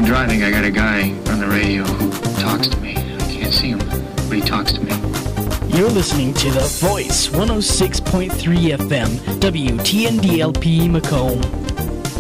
driving, I got a guy on the radio who talks to me. I can't see him, but he talks to me. You're listening to The Voice, 106.3 FM, WTNDLP Macomb.